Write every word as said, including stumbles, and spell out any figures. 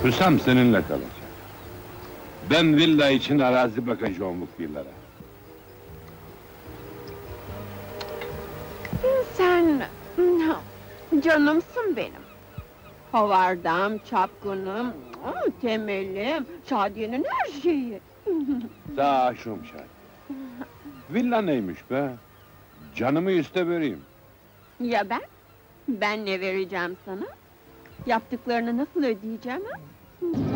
Hüsam seninle kalacak. Ben villa için arazi bakacağım muhbirlere. Sen... canımsın benim. Havardam, çapkınım, temelim, Şadiye'nin her şeyi. Sağ aşım şahit. Villa neymiş be? Canımı iste vereyim. Ya ben? Ben ne vereceğim sana? Yaptıklarını nasıl ödeyeceğim ha?